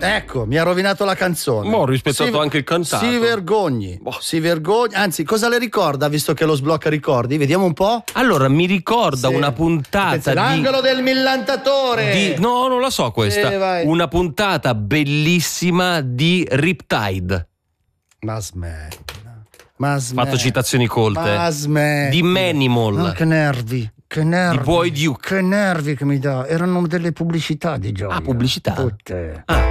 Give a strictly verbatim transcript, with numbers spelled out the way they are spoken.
Ecco, mi ha rovinato la canzone. Ma ho rispettato si, anche il cantato. Si vergogni, boh. si vergogni. Anzi, cosa le ricorda, visto che lo sblocca ricordi? Vediamo un po'. Allora, mi ricorda sì. una puntata Pensi, di... L'angolo del millantatore! Di... No, non la so questa. Eh, una puntata bellissima di Riptide. Ma smetti. Ma smetti. Fatto citazioni colte. Ma smetti. Di Manimal. No, che nervi. Che nervi. Di Boy Duke. Che nervi che mi dà. Erano delle pubblicità di gioia. Ah, pubblicità? Tutte. Ah.